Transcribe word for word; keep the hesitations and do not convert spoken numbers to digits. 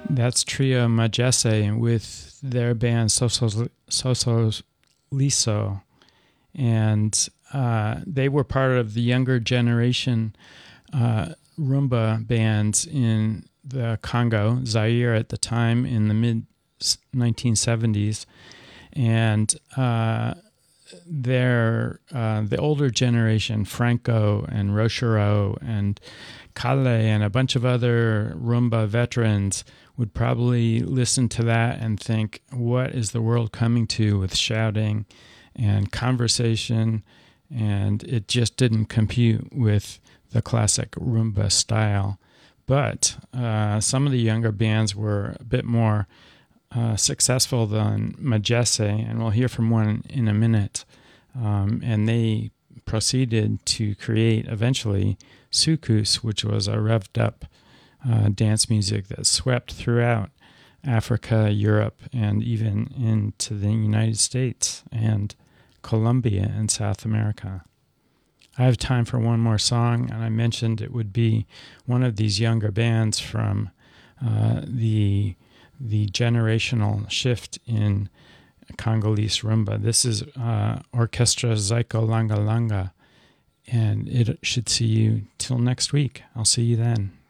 That's Trio Majese with their band Sosos, Sosos Liso. And uh, they were part of the younger generation uh, rumba bands in the Congo, Zaire at the time, in the mid nineteen seventies. And uh, their, uh, the older generation, Franco and Rochereau and Kale and a bunch of other rumba veterans, would probably listen to that and think, what is the world coming to with shouting and conversation? And it just didn't compute with the classic rumba style. But uh, some of the younger bands were a bit more uh, successful than Majese, and we'll hear from one in a minute. Um, and they proceeded to create eventually soukous, which was a revved up uh, dance music that swept throughout Africa, Europe, and even into the United States and Colombia and South America. I have time for one more song, and I mentioned it would be one of these younger bands from uh, the the generational shift in Congolese rumba. This is uh, Orchestra Zyko Langa Langa, and it should see you till next week. I'll see you then.